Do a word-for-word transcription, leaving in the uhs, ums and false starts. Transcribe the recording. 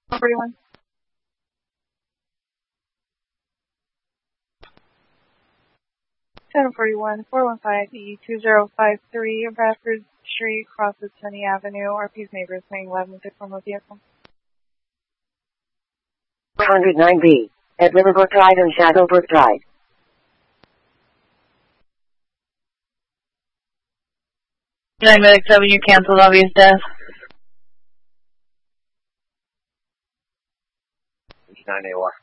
forty-one. ten forty-one, four one five E two zero five three, Bradford Street, crosses Sunny Avenue. R P's neighbors saying eleven with a vehicle. four oh nine B, at Riverbrook Drive and Shadowbrook Drive. nine Medic W, canceled obvious death. nine A O R.